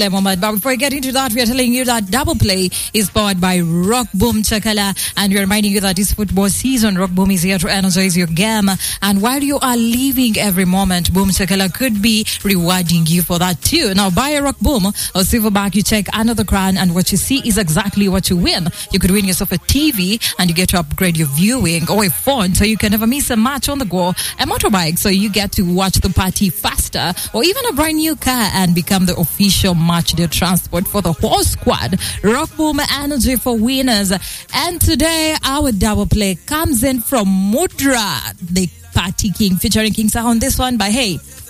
the moment. But before we get into that, we are telling you that Double Play is powered by Rock Boom Chakala, and we are reminding you that this football season, Rock Boom is here to energize your game. And while you are living every moment, Boom Chakala could be rewarding you for that too. Now, buy a Rock Boom or Silverback, you check under the crown, and what you see is exactly what you win. You could win yourself a TV, and you get to upgrade your viewing, or a phone so you can never miss a match on the go, a motorbike so you get to watch the party faster, or even a brand new car and become the official match day transport for the whole squad. Rock Boom energy for winners. And today our Double Play comes in from Mudra, the party king, featuring King Sah on this one. But hey,